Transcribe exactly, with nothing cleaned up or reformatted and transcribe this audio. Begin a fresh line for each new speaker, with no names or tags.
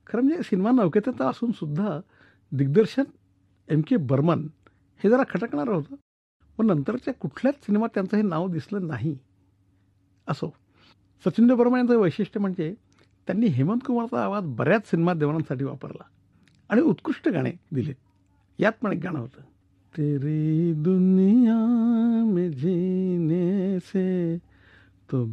खरं म्हणजे सिनेमा नौकेत असून सुद्धा दिग्दर्शन एम के बर्मन हे जरा खटकणारं होतं. पण नंतरच्या कुठल्याच सिनेमात त्यांचं हे नाव दिसलं नाही. असो, सचिन बर्मन यांचं वैशिष्ट्य म्हणजे त्यांनी हेमंत कुमारचा आवाज बऱ्याच सिनेमात देवानंदसाठी वापरला आणि उत्कृष्ट गाणे दिलेत. यात पण एक गाणं होतं, तेरी दुनिया में जीने से